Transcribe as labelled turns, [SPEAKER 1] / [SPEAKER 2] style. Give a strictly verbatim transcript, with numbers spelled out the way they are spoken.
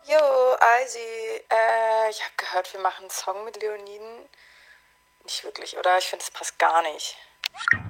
[SPEAKER 1] Jo, Eisi, äh, ich habe gehört, wir machen einen Song mit Leoniden. Nicht wirklich, oder? Ich finde, das passt gar nicht.